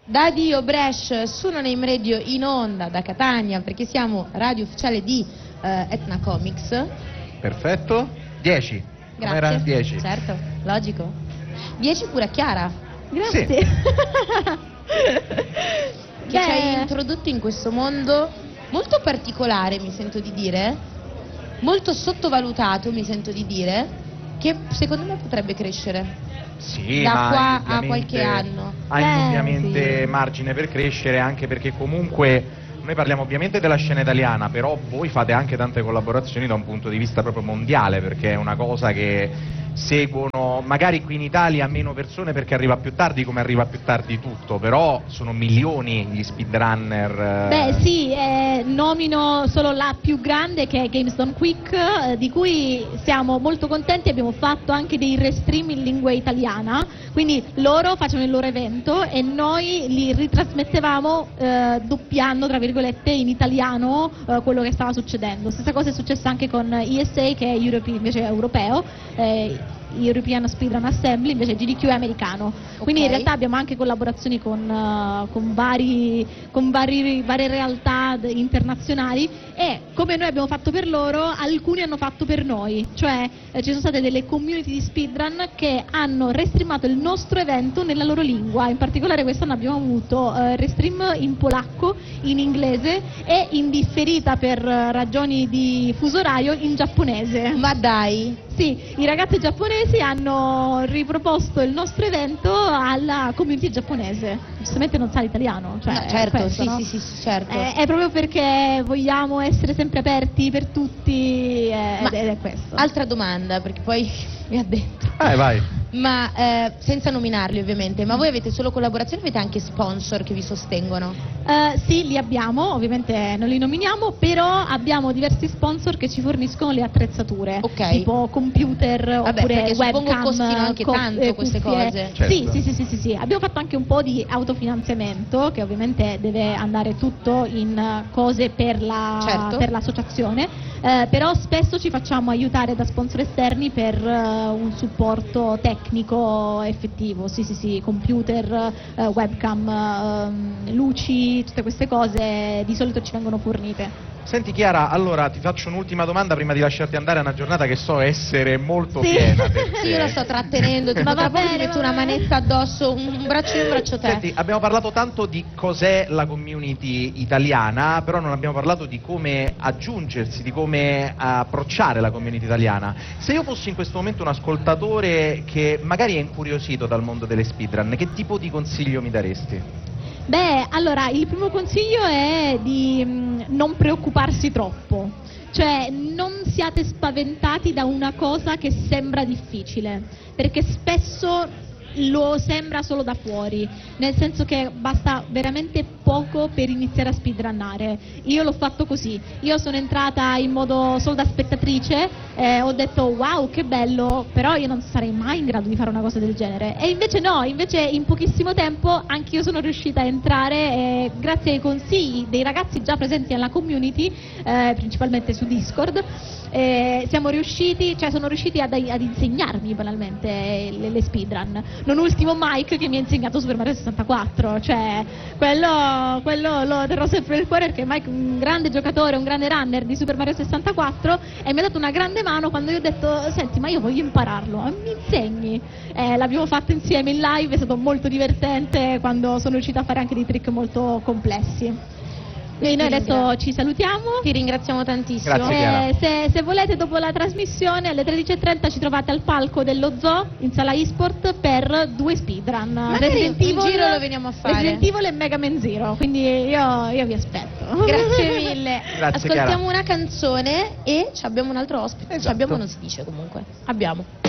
Da Dio Brescia su Non Radio in onda da Catania, perché siamo radio ufficiale di Etna Comics. Perfetto. 10. Grazie. Com'era? 10. Certo, logico. 10 pure a Chiara. Grazie. Sì. Che ci hai introdotto in questo mondo molto particolare, mi sento di dire, molto sottovalutato, mi sento di dire, che secondo me potrebbe crescere. Sì, Da ma qua a indubbiamente qualche anno. ha indubbiamente sì. margine per crescere, anche perché comunque noi parliamo ovviamente della scena italiana, però voi fate anche tante collaborazioni da un punto di vista proprio mondiale, perché è una cosa che seguono magari qui in Italia meno persone perché arriva più tardi, come arriva più tardi tutto, però sono milioni gli speedrunner. Beh sì, nomino solo la più grande, che è Games Done Quick, di cui siamo molto contenti. Abbiamo fatto anche dei restream in lingua italiana, quindi loro facevano il loro evento e noi li ritrasmettevamo doppiando tra virgolette in italiano quello che stava succedendo. Stessa cosa è successa anche con ESA, che è invece è europeo, European Speedrun Assembly, invece GDQ è americano. Quindi in realtà abbiamo anche collaborazioni con varie realtà internazionali, e come noi abbiamo fatto per loro, alcuni hanno fatto per noi, cioè ci sono state delle community di speedrun che hanno restreamato il nostro evento nella loro lingua. In particolare quest'anno abbiamo avuto restream in polacco, in inglese e in differita per ragioni di fuso orario in giapponese. Ma dai! Sì, i ragazzi giapponesi hanno riproposto il nostro evento alla community giapponese. Giustamente non sa l'italiano, cioè No, certo, questo, sì, no? sì, certo. È proprio perché vogliamo essere sempre aperti per tutti, ed è questo. Altra domanda, perché poi mi ha detto. Vai. Ma senza nominarli ovviamente, ma voi avete solo collaborazioni o avete anche sponsor che vi sostengono? Sì, li abbiamo, ovviamente non li nominiamo, però abbiamo diversi sponsor che ci forniscono le attrezzature, tipo computer, Vabbè, oppure perché suppongo webcam, costino anche tanto queste cose. Certo. Sì. Abbiamo fatto anche un po' di autofinanziamento, che ovviamente deve andare tutto in cose per l'associazione, però spesso ci facciamo aiutare da sponsor esterni per un supporto tecnico effettivo. Sì, computer, webcam, luci, tutte queste cose di solito ci vengono fornite. Senti Chiara, allora ti faccio un'ultima domanda prima di lasciarti andare a una giornata che so essere molto piena per te. Sì, io la sto trattenendo, ma tra poco ti metto una manetta addosso, un braccio io, un braccio te. Senti, abbiamo parlato tanto di cos'è la community italiana, però non abbiamo parlato di come aggiungersi, di come approcciare la community italiana. Se io fossi in questo momento un ascoltatore che magari è incuriosito dal mondo delle speedrun, che tipo di consiglio mi daresti? Beh, allora, il primo consiglio è di non preoccuparsi troppo, cioè non siate spaventati da una cosa che sembra difficile, perché spesso lo sembra solo da fuori, nel senso che basta veramente poco per iniziare a speedrunnare. Io l'ho fatto così, io sono entrata in modo solo da spettatrice, ho detto wow che bello, però io non sarei mai in grado di fare una cosa del genere, e invece no, invece in pochissimo tempo anche io sono riuscita a entrare, e grazie ai consigli dei ragazzi già presenti nella community, principalmente su Discord, sono riusciti ad insegnarmi banalmente le speedrun. Non ultimo Mike, che mi ha insegnato Super Mario 64, cioè quello lo terrò sempre nel cuore, perché Mike è un grande giocatore, un grande runner di Super Mario 64, e mi ha dato una grande mano quando io ho detto senti, ma io voglio impararlo, mi insegni? L'abbiamo fatto insieme in live, è stato molto divertente quando sono riuscita a fare anche dei trick molto complessi. Quindi noi adesso ci salutiamo. Ti ringraziamo tantissimo. Grazie, se volete, dopo la trasmissione alle 13:30 ci trovate al palco dello Zoo in sala eSport per 2 speedrun. Magari un giro lo veniamo a fare. Resident Evil e Mega Man Zero, quindi io vi aspetto. Grazie mille. Grazie, Ascoltiamo Chiara. una canzone e abbiamo un altro ospite. Esatto. Abbiamo, non si dice comunque. Abbiamo.